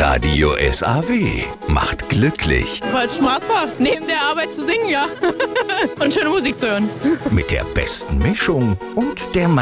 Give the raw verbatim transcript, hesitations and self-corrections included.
Radio S A W macht glücklich. Weil es Spaß macht, neben der Arbeit zu singen, ja. Und schöne Musik zu hören. Mit der besten Mischung und der